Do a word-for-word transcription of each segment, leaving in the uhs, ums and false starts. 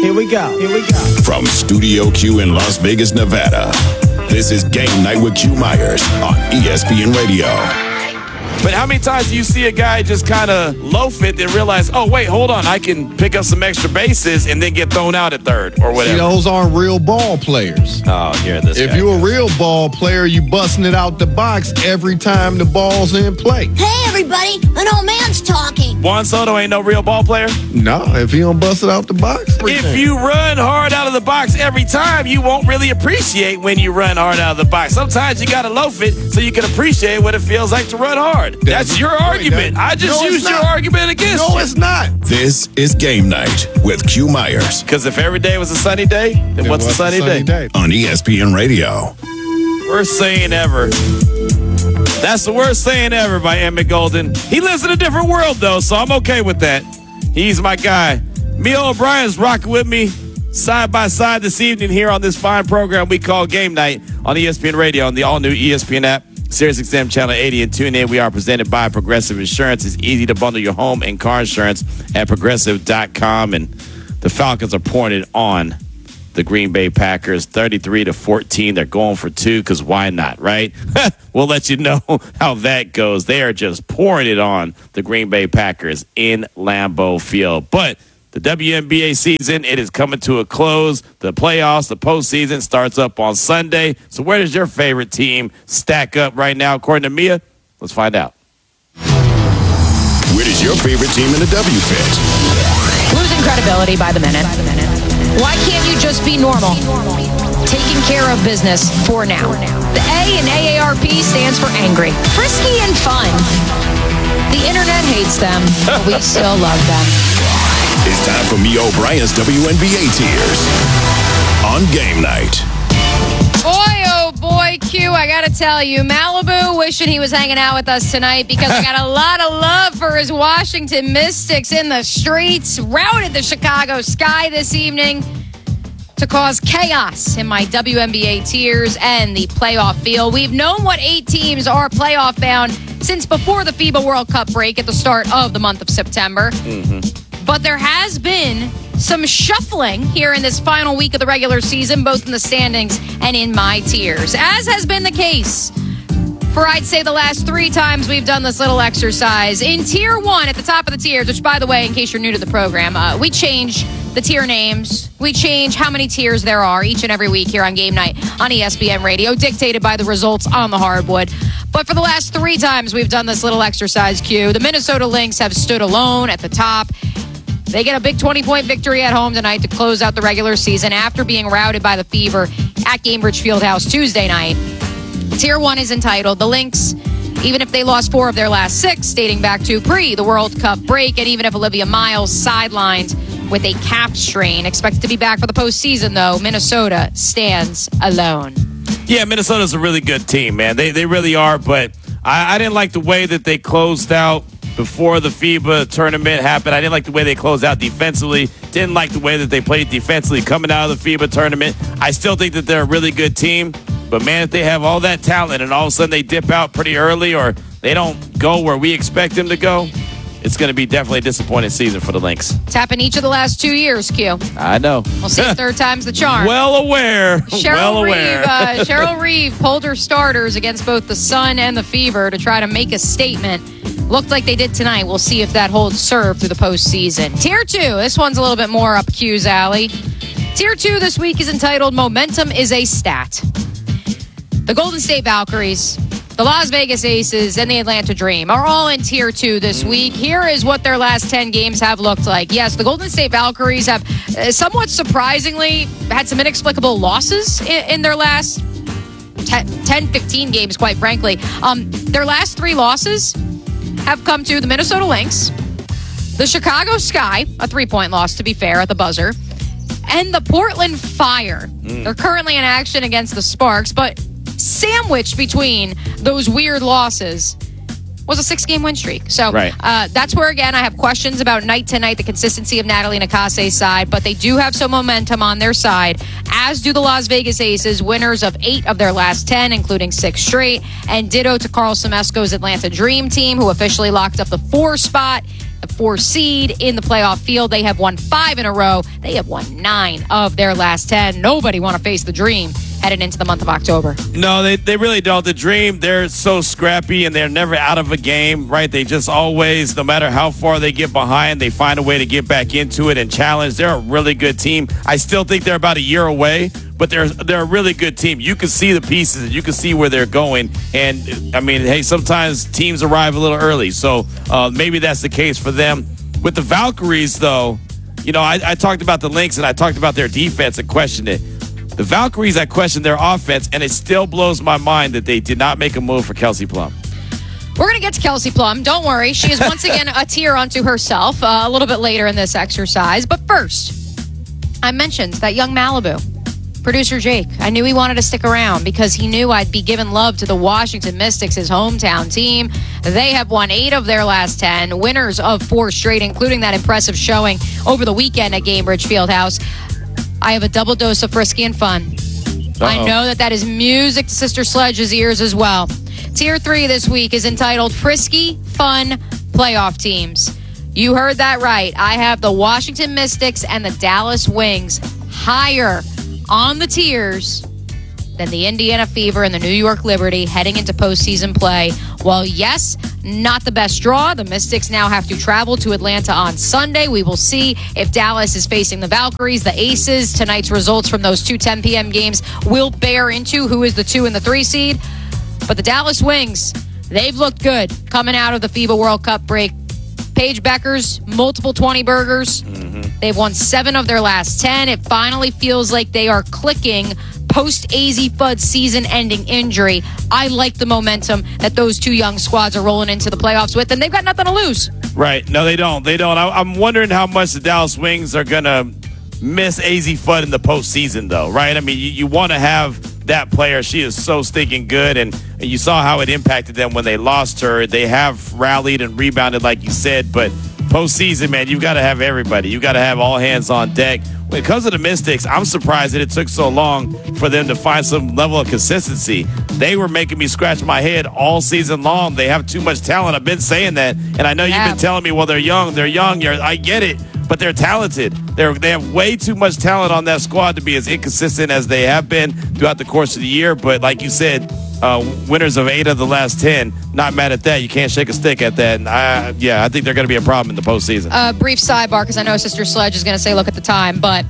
Here we go. Here we go. From Studio Q in Las Vegas, Nevada, this is Game Night with Q Myers on E S P N Radio. But how many times do you see a guy just kind of loaf it and realize, oh, wait, hold on, I can pick up some extra bases and then get thrown out at third or whatever? See, those aren't real ball players. Oh, here this If guy you're goes. a real ball player, you busting it out the box every time the ball's in play. Hey, everybody, an old man's talking. Juan Soto ain't no real ball player? No, if he don't bust it out the box. If you run hard out of the box every time, you won't really appreciate when you run hard out of the box. Sometimes you got to loaf it so you can appreciate what it feels like to run hard. That's your argument. I just No, it's used your not. argument against you. No, it's not. This is Game Night with Q Myers Because if every day was a sunny day, then It what's a was sunny, day? on E S P N Radio. Worst saying ever. That's the worst saying ever by Emmett Golden. He lives in a different world, though, so I'm okay with that. He's my guy. Mia O'Brien's rocking with me side by side this evening here on this fine program we call Game Night on E S P N Radio on the all-new E S P N app, SiriusXM Channel eighty, and tune in. We are presented by Progressive Insurance. It's easy to bundle your home and car insurance at progressive dot com, and the Falcons are pouring it on the Green Bay Packers, thirty-three to fourteen. They're going for two because why not, right? We'll let you know how that goes. They are just pouring it on the Green Bay Packers in Lambeau Field. But the W N B A season, it is coming to a close. The playoffs, the postseason starts up on Sunday. So where does your favorite team stack up right now, according to Mia? Let's find out. Where does your favorite team in the W fit? Losing credibility by the minute. Why can't you just be normal? Taking care of business for now. The A in A A R P stands for angry, frisky, and fun. The internet hates them, but we still love them. It's time for Mia O'Brien's W N B A Tears on Game Night. Boy, oh boy, Q, I gotta tell you, Malibu wishing he was hanging out with us tonight because I got a lot of love for his Washington Mystics in the streets. Routed the Chicago Sky this evening to cause chaos in my W N B A tiers and the playoff field. We've known what eight teams are playoff bound since before the FIBA World Cup break at the start of the month of September. Mm-hmm. But there has been some shuffling here in this final week of the regular season, both in the standings and in my tiers, as has been the case for, I'd say, the last three times we've done this little exercise. In tier one, at the top of the tiers, which, by the way, in case you're new to the program, uh, we change the tier names. We change how many tiers there are each and every week here on Game Night on E S P N Radio, dictated by the results on the hardwood. But for the last three times we've done this little exercise, Q, the Minnesota Lynx have stood alone at the top. They get a big twenty-point victory at home tonight to close out the regular season after being routed by the Fever at Gainbridge Fieldhouse Tuesday night. Tier one is entitled The Lynx, even if they lost four of their last six, dating back to pre the World Cup break, and even if Olivia Miles sidelined with a calf strain. Expected to be back for the postseason, though. Minnesota stands alone. Yeah, Minnesota's a really good team, man. They they really are, but I, I didn't like the way that they closed out before the FIBA tournament happened. I didn't like the way they closed out defensively. Didn't like the way that they played defensively coming out of the FIBA tournament. I still think that they're a really good team. But, man, if they have all that talent and all of a sudden they dip out pretty early or they don't go where we expect them to go, it's going to be definitely a disappointing season for the Lynx. It's happened each of the last two years, Q. I know. We'll see if third time's the charm. Well aware. Cheryl well Reeve, aware. uh, Cheryl Reeve pulled her starters against both the Sun and the Fever to try to make a statement. Looked like they did tonight. We'll see if that holds serve through the postseason. Tier two. This one's a little bit more up Q's alley. Tier two this week is entitled Momentum is a Stat. The Golden State Valkyries, the Las Vegas Aces, and the Atlanta Dream are all in Tier two this week. Here is what their last ten games have looked like. Yes, the Golden State Valkyries have uh, somewhat surprisingly had some inexplicable losses in, in their last ten, fifteen games, quite frankly. Um, their last three losses have come to the Minnesota Lynx, the Chicago Sky, a three-point loss, to be fair, at the buzzer, and the Portland Fire. Mm. They're currently in action against the Sparks, but sandwiched between those weird losses was a six-game win streak. So right. uh, that's where, again, I have questions about night to night, the consistency of Natalie Nakase's side, but they do have some momentum on their side, as do the Las Vegas Aces, winners of eight of their last ten, including six straight, and ditto to Carl Semesco's Atlanta Dream team, who officially locked up the four spot. the four seed in the playoff field. They have won five in a row. They have won nine of their last ten. Nobody want to face the Dream headed into the month of October. No, they, they really don't. The Dream, they're so scrappy and they're never out of a game, right? They just always, no matter how far they get behind, they find a way to get back into it and challenge. They're a really good team. I still think they're about a year away, but they're they're a really good team. You can see the pieces. You can see where they're going. And, I mean, hey, sometimes teams arrive a little early. So uh, maybe that's the case for them. With the Valkyries, though, you know, I, I talked about the Lynx and I talked about their defense and questioned it. The Valkyries, I questioned their offense, and it still blows my mind that they did not make a move for Kelsey Plum. We're going to get to Kelsey Plum. Don't worry. She is once again a tier unto herself uh, a little bit later in this exercise. But first, I mentioned that young Malibu, producer Jake. I knew he wanted to stick around because he knew I'd be giving love to the Washington Mystics, his hometown team. They have won eight of their last ten, winners of four straight, including that impressive showing over the weekend at Gainbridge Fieldhouse. I have a double dose of frisky and fun. Uh-oh. I know that that is music to Sister Sledge's ears as well. Tier three this week is entitled Frisky Fun Playoff Teams. You heard that right. I have the Washington Mystics and the Dallas Wings higher on the tiers than the Indiana Fever and the New York Liberty heading into postseason play. While, yes, not the best draw, the Mystics now have to travel to Atlanta on Sunday. We will see if Dallas is facing the Valkyries, the Aces. Tonight's results from those two ten p.m. games will bear into who is the two and the three seed. But the Dallas Wings, they've looked good coming out of the FIBA World Cup break. Paige Beckers, multiple twenty burgers. Mm-hmm. They've won seven of their last ten. It finally feels like they are clicking post-A Z Fudd season-ending injury. I like the momentum that those two young squads are rolling into the playoffs with, and they've got nothing to lose. Right. No, they don't. They don't. I, I'm wondering how much the Dallas Wings are going to miss A Z Fudd in the postseason, though, right? I mean, you, you want to have that player. She is so stinking good, and, and you saw how it impacted them when they lost her. They have rallied and rebounded, like you said, but postseason, man, you've got to have everybody. You've got to have all hands on deck. When it comes to the Mystics, I'm surprised that it took so long for them to find some level of consistency. They were making me scratch my head all season long. They have too much talent. I've been saying that, and I know yeah. you've been telling me, well, they're young. They're young. You're, I get it, but they're talented. They're, they have way too much talent on that squad to be as inconsistent as they have been throughout the course of the year. But like you said, Uh, winners of eight of the last ten. Not mad at that. You can't shake a stick at that. And I, yeah, I think they're going to be a problem in the postseason. Uh, brief sidebar, because I know Sister Sledge is going to say, look at the time, but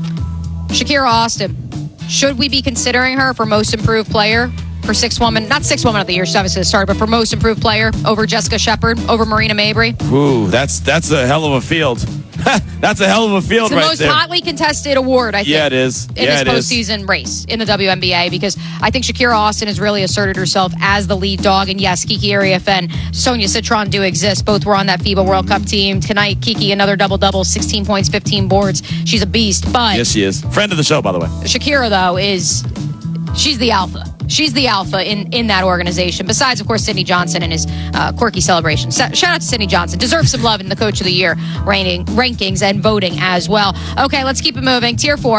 Shakira Austin, should we be considering her for most improved player for sixth woman, not sixth woman of the year, she's obviously the starter, but for most improved player over Jessica Shepard, over Marina Mabry? Ooh, that's that's a hell of a field. That's a hell of a field right there. It's the most hotly contested award, I think. Yeah, it is. In yeah, this postseason race in the W N B A, because I think Shakira Austin has really asserted herself as the lead dog. And yes, Kiki Ariaf and Sonia Citron do exist. Both were on that FIBA World Cup team. Tonight, Kiki, another double-double, sixteen points, fifteen boards. She's a beast. But yes, she is. Friend of the show, by the way. Shakira, though, is she's the alpha. She's the alpha in, in that organization. Besides, of course, Sidney Johnson and his uh, quirky celebration. So, shout out to Sidney Johnson. Deserves some love in the Coach of the Year ranking, rankings and voting as well. Okay, let's keep it moving. Tier four.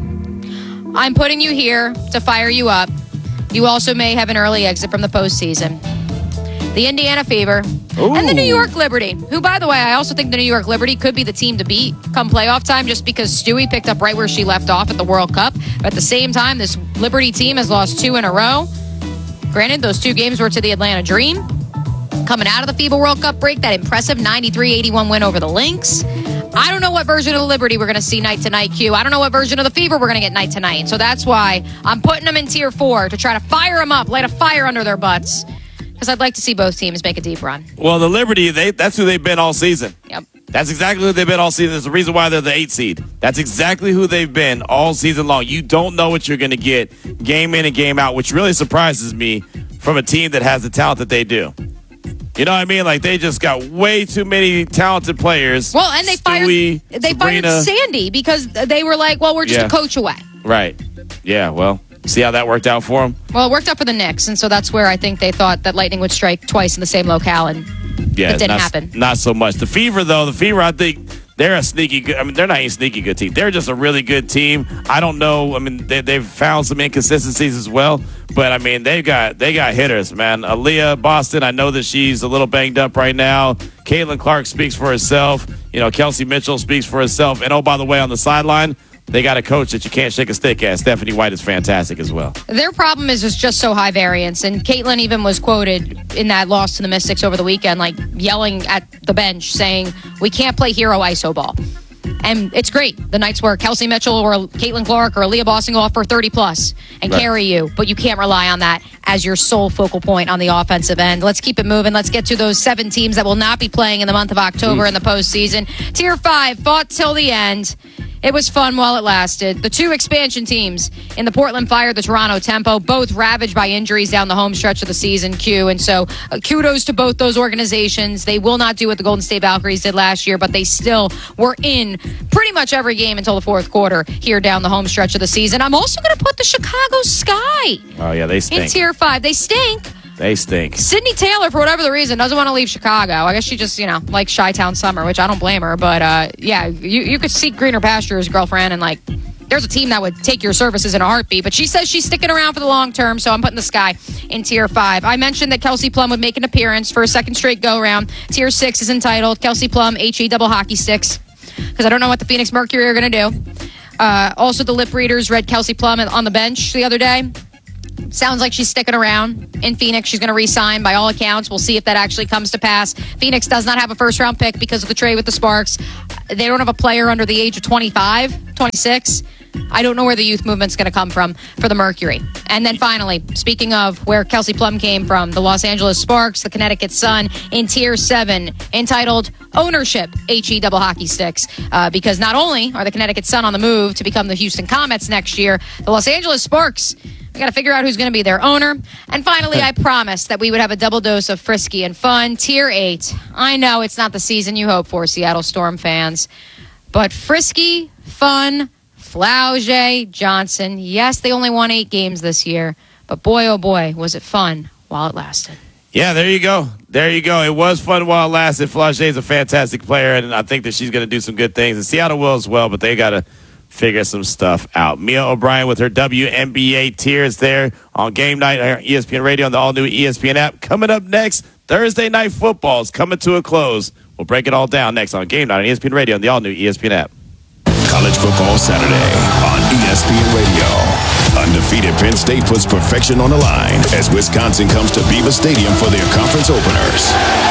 I'm putting you here to fire you up. You also may have an early exit from the postseason. The Indiana Fever Ooh. And the New York Liberty, who, by the way, I also think the New York Liberty could be the team to beat come playoff time, just because Stewie picked up right where she left off at the World Cup. But at the same time, this Liberty team has lost two in a row. Granted, those two games were to the Atlanta Dream. Coming out of the FIBA World Cup break, that impressive ninety-three eighty-one win over the Lynx. I don't know what version of the Liberty we're going to see night to night, Q. I don't know what version of the Fever we're going to get night to night. So that's why I'm putting them in tier four to try to fire them up, light a fire under their butts. Because I'd like to see both teams make a deep run. Well, the Liberty, they that's who they've been all season. Yep. That's exactly who they've been all season. That's the reason why they're the eight seed. That's exactly who they've been all season long. You don't know what you're going to get game in and game out, which really surprises me from a team that has the talent that they do. You know what I mean? Like, they just got way too many talented players. Well, and they Stewie, fired they Sabrina. fired Sandy because they were like, well, we're just Yeah. a coach away. Right. Yeah, well, see how that worked out for them? Well, it worked out for the Knicks, and so that's where I think they thought that lightning would strike twice in the same locale, and Yeah, it didn't not, happen. Not so much. The Fever, though, the Fever, I think They're a sneaky good. I mean, they're not a sneaky good team. They're just a really good team. I don't know. I mean, they, they've found some inconsistencies as well. But I mean, they got they got hitters, man. Aaliyah Boston. I know that she's a little banged up right now. Caitlin Clark speaks for herself. You know, Kelsey Mitchell speaks for herself. And oh, by the way, on the sideline, they got a coach that you can't shake a stick at. Stephanie White is fantastic as well. Their problem is it's just so high variance. And Caitlin even was quoted in that loss to the Mystics over the weekend, like yelling at the bench saying, we can't play hero I S O ball. And it's great. The nights where Kelsey Mitchell or Caitlin Clark or Aaliyah Boston go off for thirty plus and right. carry you, but you can't rely on that as your sole focal point on the offensive end. Let's keep it moving. Let's get to those seven teams that will not be playing in the month of October Oof. in the postseason. Tier five fought till the end. It was fun while it lasted. The two expansion teams in the Portland Fire, the Toronto Tempo, both ravaged by injuries down the home stretch of the season, Q. And so uh, kudos to both those organizations. They will not do what the Golden State Valkyries did last year, but they still were in pretty much every game until the fourth quarter here down the home stretch of the season. I'm also going to put the Chicago Sky oh, yeah, they stink. in Tier five. They stink. They stink. Sydney Taylor, for whatever the reason, doesn't want to leave Chicago. I guess she just, you know, likes Chi-Town summer, which I don't blame her. But, uh, yeah, you, you could seek greener pastures, girlfriend, and, like, there's a team that would take your services in a heartbeat. But she says she's sticking around for the long term, so I'm putting the Sky in Tier five. I mentioned that Kelsey Plum would make an appearance for a second straight go-round. Tier six is entitled Kelsey Plum H E double hockey sticks, because I don't know what the Phoenix Mercury are going to do. Uh, also, the lip readers read Kelsey Plum on the bench the other day. Sounds like she's sticking around in Phoenix. She's going to re-sign by all accounts. We'll see if that actually comes to pass. Phoenix does not have a first-round pick because of the trade with the Sparks. They don't have a player under the age of twenty-five, twenty-six. I don't know where the youth movement's going to come from for the Mercury. And then finally, speaking of where Kelsey Plum came from, the Los Angeles Sparks, the Connecticut Sun, in Tier seven, entitled Ownership H E double hockey sticks. Uh, because not only are the Connecticut Sun on the move to become the Houston Comets next year, the Los Angeles Sparks, we got to figure out who's going to be their owner. And finally, I promised that we would have a double dose of frisky and fun. Tier eight. I know it's not the season you hope for, Seattle Storm fans. But frisky, fun, Flaugier, Johnson. Yes, they only won eight games this year. But boy, oh boy, was it fun while it lasted. Yeah, there you go. There you go. It was fun while it lasted. Flaugier is a fantastic player, and I think that she's going to do some good things. And Seattle will as well, but they got to figure some stuff out. Mia O'Brien with her W N B A tiers there on game night on E S P N Radio and the all-new E S P N app. Coming up next, Thursday Night Football is coming to a close. We'll break it all down next on game night on E S P N Radio and the all-new E S P N app. College Football Saturday on E S P N Radio. Undefeated Penn State puts perfection on the line as Wisconsin comes to Beaver Stadium for their conference openers.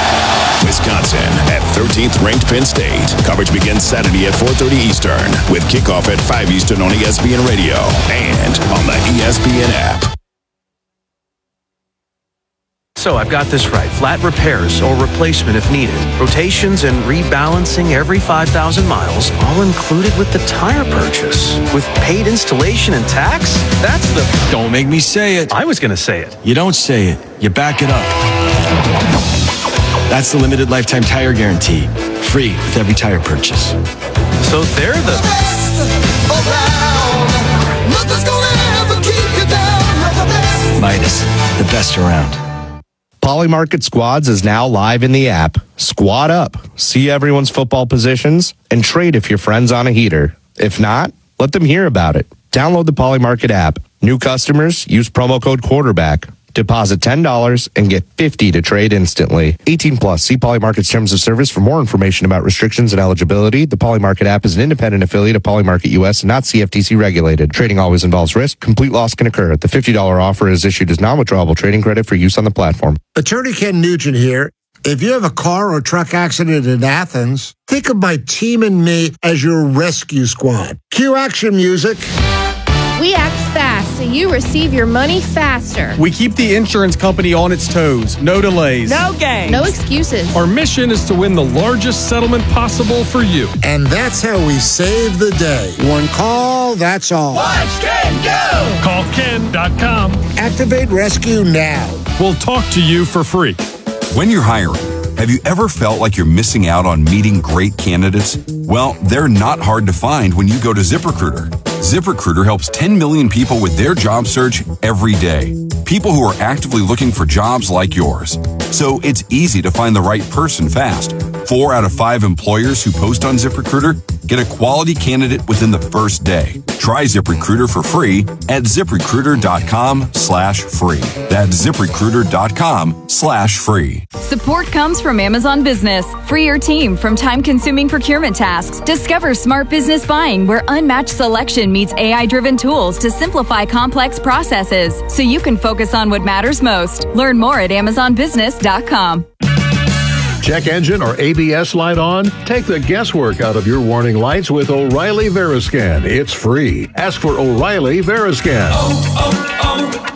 Wisconsin at thirteenth ranked Penn State. Coverage begins Saturday at four thirty Eastern with kickoff at five Eastern on E S P N Radio and on the E S P N app. So I've got this right. Flat repairs or replacement if needed. Rotations and rebalancing every five thousand miles, all included with the tire purchase. With paid installation and tax? That's the... Don't make me say it. I was going to say it. You don't say it. You back it up. That's the limited lifetime tire guarantee. Free with every tire purchase. So they're the... best around. Nothing's gonna ever keep you down. The best. Midas, the best around. Polymarket Squads is now live in the app. Squad up, see everyone's football positions, and trade if your friend's on a heater. If not, let them hear about it. Download the Polymarket app. New customers, use promo code quarterback. Deposit ten dollars and get fifty dollars to trade instantly. eighteen plus. See Polymarket's terms of service for more information about restrictions and eligibility. The Polymarket app is an independent affiliate of Polymarket U S and not C F T C regulated. Trading always involves risk. Complete loss can occur. The fifty dollars offer is issued as non-withdrawable trading credit for use on the platform. Attorney Ken Nugent here. If you have a car or truck accident in Athens, think of my team and me as your rescue squad. Cue action music. We act fast so you receive your money faster. We keep the insurance company on its toes. No delays. No games. No excuses. Our mission is to win the largest settlement possible for you. And that's how we save the day. One call, that's all. Watch Ken go! Call Ken dot com. Activate rescue now. We'll talk to you for free. When you're hiring, have you ever felt like you're missing out on meeting great candidates? Well, they're not hard to find when you go to ZipRecruiter. ZipRecruiter helps ten million people with their job search every day. People who are actively looking for jobs like yours. So it's easy to find the right person fast. Four out of five employers who post on ZipRecruiter get a quality candidate within the first day. Try ZipRecruiter for free at ZipRecruiter.com slash free. That's ZipRecruiter.com slash free. Support comes from Amazon Business. Free your team from time-consuming procurement tasks. Discover smart business buying where unmatched selection meets A I-driven tools to simplify complex processes so you can focus on what matters most. Learn more at Amazon Business dot com. Check engine or A B S light on? Take the guesswork out of your warning lights with O'Reilly Veriscan. It's free. Ask for O'Reilly Veriscan. Oh,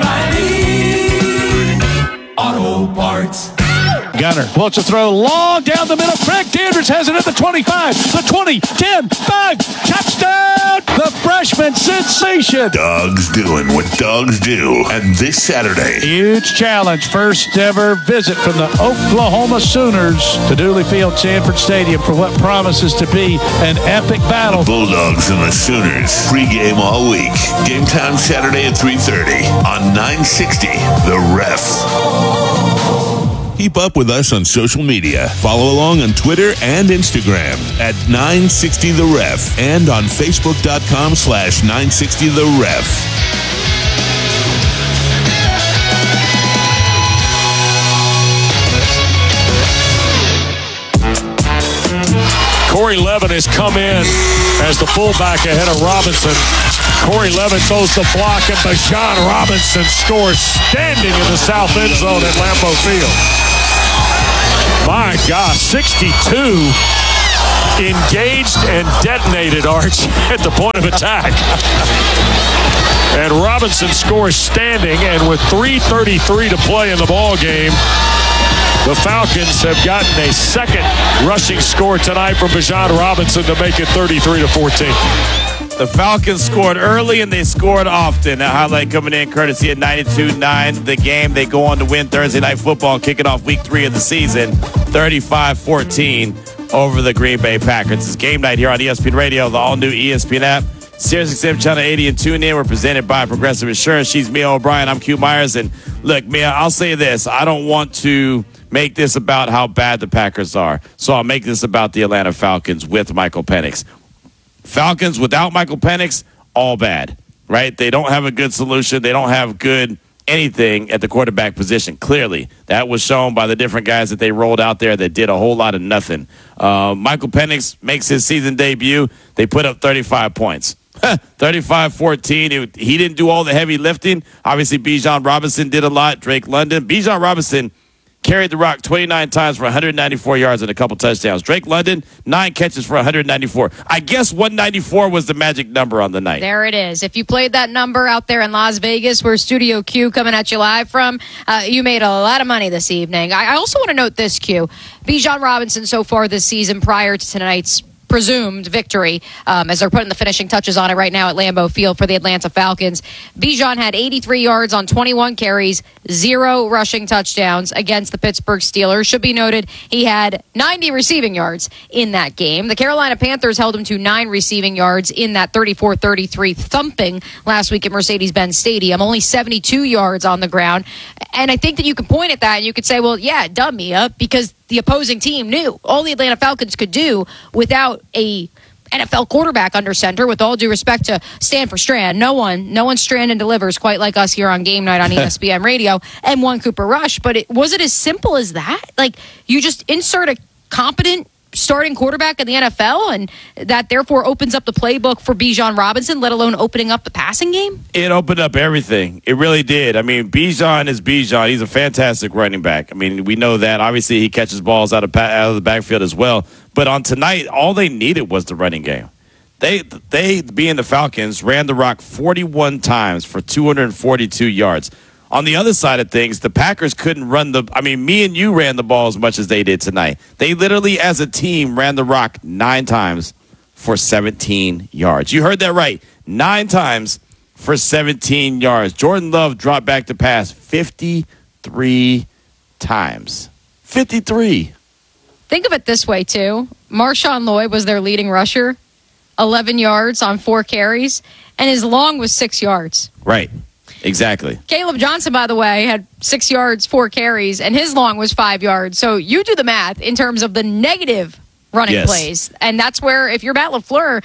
oh, oh, O'Reilly Auto Parts. Gunner wants to throw long down the middle. Greg Dandridge has it at the twenty-five, the twenty, ten, five, touchdown! The freshman sensation. Doug's doing what dogs do. And this Saturday, Huge challenge. First ever visit from the Oklahoma Sooners to Dooley Field, Sanford Stadium for what promises to be an epic battle. Bulldogs and the Sooners. Pre-game all week. Game time Saturday at three thirty on nine sixty The Ref. Keep up with us on social media. Follow along on Twitter and Instagram at nine sixty The Ref and on Facebook.com slash 960 The Ref. Corey Levin has come in as the fullback ahead of Robinson. Corey Levin throws the block, and Bijan Robinson scores standing in the south end zone at Lambeau Field. My gosh, sixty-two engaged and detonated, Arch, at the point of attack. And Robinson scores standing, and with three thirty-three to play in the ball game, the Falcons have gotten a second rushing score tonight from Bijan Robinson to make it thirty-three to fourteen. The Falcons scored early and they scored often. A highlight coming in courtesy of ninety-two nine The Game. They go on to win Thursday Night Football, kicking off week three of the season, thirty-five fourteen over the Green Bay Packers. It's game night here on E S P N Radio, the all-new E S P N app. Sirius X M Channel eighty and tune in. We're presented by Progressive Insurance. She's Mia O'Brien. I'm Q Myers. And look, Mia, I'll say this. I don't want to make this about how bad the Packers are. So I'll make this about the Atlanta Falcons with Michael Penix. Falcons without Michael Penix, all bad, right? They don't have a good solution. They don't have good anything at the quarterback position. Clearly, that was shown by the different guys that they rolled out there that did a whole lot of nothing. Uh, Michael Penix makes his season debut. They put up thirty-five points. thirty-five fourteen. It, he didn't do all the heavy lifting. Obviously, Bijan Robinson did a lot. Drake London. Bijan Robinson carried the rock twenty-nine times for one hundred ninety-four yards and a couple touchdowns. Drake London, nine catches for one hundred ninety-four. I guess one ninety-four was the magic number on the night. There it is. If you played that number out there in Las Vegas, where Studio Q coming at you live from, uh, you made a lot of money this evening. I, I also want to note this, Q. Bijan Robinson so far this season prior to tonight's presumed victory, um, as they're putting the finishing touches on it right now at Lambeau Field for the Atlanta Falcons. Bijan had eighty-three yards on twenty-one carries, zero rushing touchdowns against the Pittsburgh Steelers. Should be noted, he had ninety receiving yards in that game. The Carolina Panthers held him to nine receiving yards in that thirty-four thirty-three thumping last week at Mercedes-Benz Stadium. Only seventy-two yards on the ground. And I think that you could point at that and you could say, well, yeah, dumb Mia, because the opposing team knew all the Atlanta Falcons could do without a N F L quarterback under center. With all due respect to Stanford Strand, no one, no one Strand and delivers quite like us here on Game Night on E S P N Radio, and one Cooper Rush. But it was it as simple as that? Like, you just insert a competent starting quarterback in the N F L, and that therefore opens up the playbook for Bijan Robinson, let alone opening up the passing game? It opened up everything. It really did. I mean, Bijan is Bijan. He's a fantastic running back. I mean, we know that. Obviously, he catches balls out of out of the backfield as well. But on tonight, all they needed was the running game. They, they being the Falcons, ran the rock forty-one times for two hundred forty-two yards. On the other side of things, the Packers couldn't run the – I mean, me and you ran the ball as much as they did tonight. They literally, as a team, ran the rock nine times for seventeen yards. You heard that right. Nine times for seventeen yards. Jordan Love dropped back to pass fifty-three times. fifty-three. Think of it this way, too. Marshawn Lloyd was their leading rusher, eleven yards on four carries, and his long was six yards. Right. Exactly. Caleb Johnson, by the way, had six yards, four carries, and his long was five yards. So you do the math in terms of the negative running yes. plays. And that's where, if you're Matt LaFleur,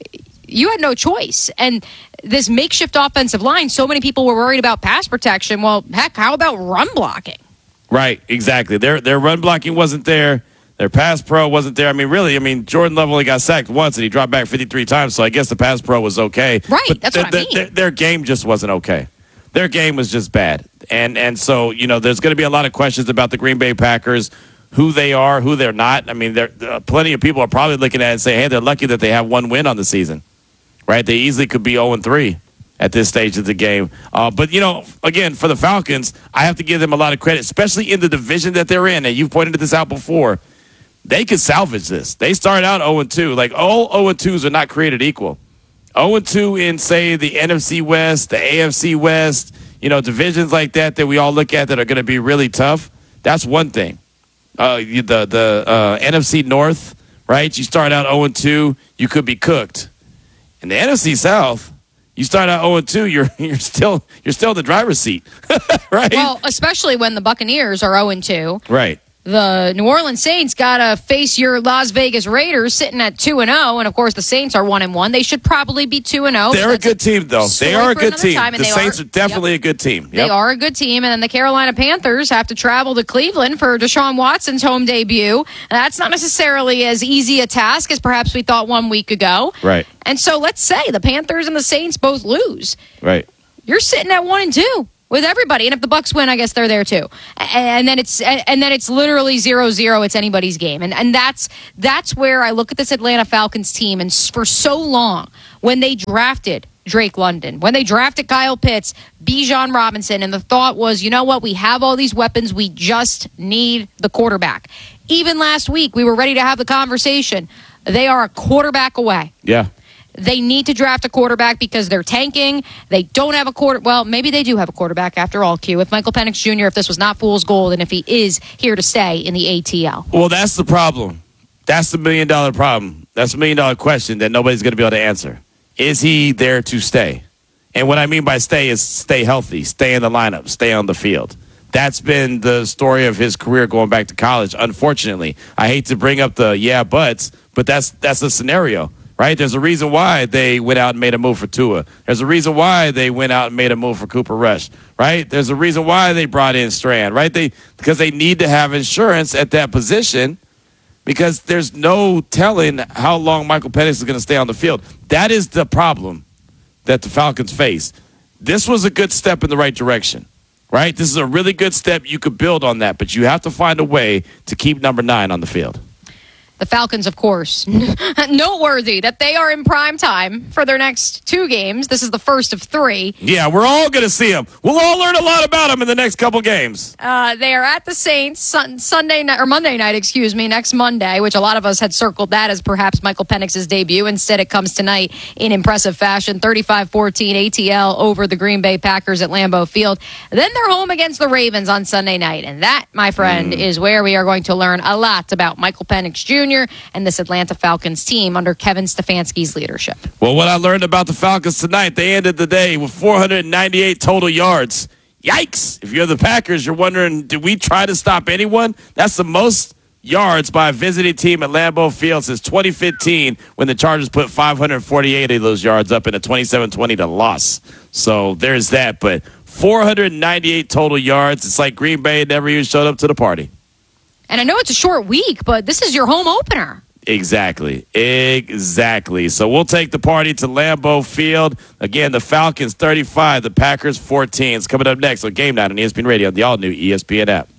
you had no choice. And this makeshift offensive line, so many people were worried about pass protection. Well, heck, how about run blocking? Right, exactly. Their their run blocking wasn't there. Their pass pro wasn't there. I mean, really, I mean, Jordan Love only got sacked once, and he dropped back fifty-three times, so I guess the pass pro was okay. Right, but that's th- what I mean. th- th- their game just wasn't okay. Their game was just bad. And, and so, you know, there's going to be a lot of questions about the Green Bay Packers, who they are, who they're not. I mean, there uh, plenty of people are probably looking at it and saying, hey, they're lucky that they have one win on the season, right? They easily could be oh and three. At this stage of the game. Uh, but, you know, again, for the Falcons, I have to give them a lot of credit, especially in the division that they're in. And you've pointed this out before. They could salvage this. They started out oh and two. Like, all oh and twos are not created equal. oh and two in, say, the N F C West, the A F C West, you know, divisions like that that we all look at that are going to be really tough. That's one thing. Uh, you, the the uh, N F C North, right? You start out oh and two, you could be cooked. In the N F C South, you start out oh and two, you're you're still you're still in the driver's seat, right? Well, especially when the Buccaneers are oh and two. Right. The New Orleans Saints got to face your Las Vegas Raiders sitting at two and oh, and of course the Saints are one and one. They should probably be two and oh. They're a good team, though. They are a good team. The Saints are, are definitely yep. a good team. Yep. They are a good team, and then the Carolina Panthers have to travel to Cleveland for Deshaun Watson's home debut. That's not necessarily as easy a task as perhaps we thought one week ago. Right. And so let's say the Panthers and the Saints both lose. Right. You're sitting at one and two. With everybody, and if the Bucks win, I guess they're there too. And then it's and then it's literally zero zero. It's anybody's game, and and that's that's where I look at this Atlanta Falcons team. And for so long, when they drafted Drake London, when they drafted Kyle Pitts, Bijan Robinson, and the thought was, you know what, we have all these weapons, we just need the quarterback. Even last week, we were ready to have the conversation. They are a quarterback away. Yeah. They need to draft a quarterback because they're tanking. They don't have a quarter. Well, maybe they do have a quarterback after all, Q. If Michael Penix Junior, if this was not fool's gold, and if he is here to stay in the A T L. Well, that's the problem. That's the million dollar problem. That's a million dollar question that nobody's going to be able to answer. Is he there to stay? And what I mean by stay is stay healthy, stay in the lineup, stay on the field. That's been the story of his career going back to college, unfortunately. I hate to bring up the yeah buts, but that's that's the scenario. Right? There's a reason why they went out and made a move for Tua. There's a reason why they went out and made a move for Cooper Rush. Right? There's a reason why they brought in Strand. Right? They because they need to have insurance at that position because there's no telling how long Michael Penix is going to stay on the field. That is the problem that the Falcons face. This was a good step in the right direction. Right? This is a really good step. You could build on that, but you have to find a way to keep number nine on the field. The Falcons, of course, noteworthy that they are in prime time for their next two games. This is the first of three. Yeah, we're all going to see them. We'll all learn a lot about them in the next couple games. Uh, they are at the Saints sun- Sunday night or Monday night, excuse me, next Monday, which a lot of us had circled that as perhaps Michael Penix's debut. Instead, it comes tonight in impressive fashion, thirty-five fourteen A T L over the Green Bay Packers at Lambeau Field. Then they're home against the Ravens on Sunday night, and that, my friend, mm. is where we are going to learn a lot about Michael Penix Junior and this Atlanta Falcons team under Kevin Stefanski's leadership. Well, what I learned about the Falcons tonight, they ended the day with four hundred ninety-eight total yards. Yikes! If you're the Packers, you're wondering, did we try to stop anyone? That's the most yards by a visiting team at Lambeau Field since twenty fifteen when the Chargers put five hundred forty-eight of those yards up in a twenty-seven twenty to loss. So there's that. But four hundred ninety-eight total yards. It's like Green Bay never even showed up to the party. And I know it's a short week, but this is your home opener. Exactly. Exactly. So we'll take the party to Lambeau Field. Again, the Falcons thirty-five, the Packers fourteen. It's coming up next on Game Night on E S P N Radio, the all-new E S P N app.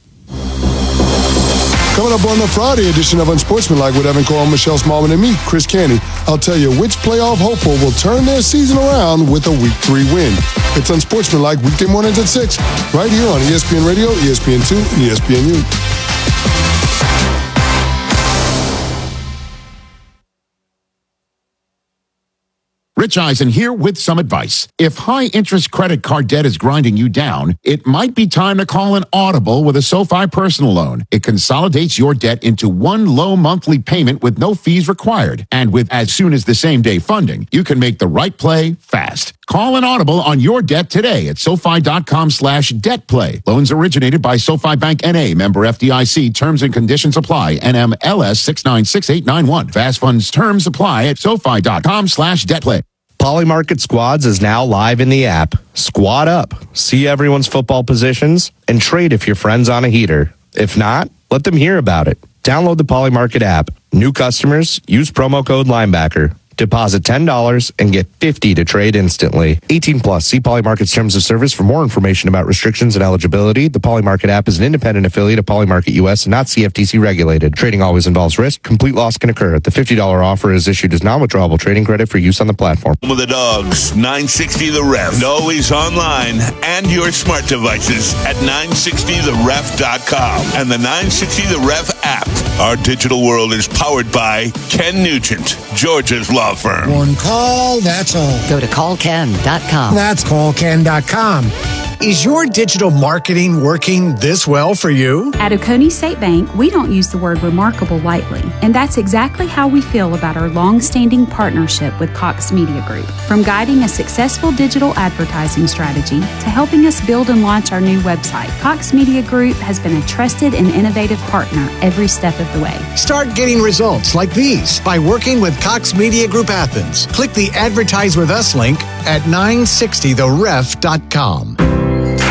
Coming up on the Friday edition of Unsportsmanlike with Evan Cole, Michelle Smallman, and me, Chris Canty, I'll tell you which playoff hopeful will turn their season around with a Week three win. It's Unsportsmanlike weekday mornings at six, right here on E S P N Radio, E S P N two, and E S P N U. Rich Eisen here with some advice. If high-interest credit card debt is grinding you down, it might be time to call an Audible with a SoFi personal loan. It consolidates your debt into one low monthly payment with no fees required. And with as soon as the same day funding, you can make the right play fast. Call an audible on your debt today at SoFi.com slash debt play. Loans originated by SoFi Bank N A, member F D I C. Terms and conditions apply. N M L S six nine six eight nine one. Fast funds terms apply at SoFi.com slash debt play. Polymarket Squads is now live in the app. Squad up, see everyone's football positions, and trade if your friend's on a heater. If not, let them hear about it. Download the Polymarket app. New customers, use promo code Linebacker. Deposit ten dollars and get fifty dollars to trade instantly. eighteen plus. See Polymarket's terms of service for more information about restrictions and eligibility. The Polymarket app is an independent affiliate of Polymarket U S and not C F T C regulated. Trading always involves risk. Complete loss can occur. The fifty dollars offer is issued as non-withdrawable trading credit for use on the platform. With the dogs, nine sixty The Ref. Always online and your smart devices at nine sixty the ref dot com and the nine sixty The Ref app. Our digital world is powered by Ken Nugent, Georgia's law firm. One call, that's all. Go to call ken dot com. That's call ken dot com. Is your digital marketing working this well for you? At Oconee State Bank, we don't use the word remarkable lightly, and that's exactly how we feel about our long-standing partnership with Cox Media Group. From guiding a successful digital advertising strategy to helping us build and launch our new website, Cox Media Group has been a trusted and innovative partner every step of the way. Start getting results like these by working with Cox Media Group Athens. Click the Advertise With Us link at nine sixty the ref dot com.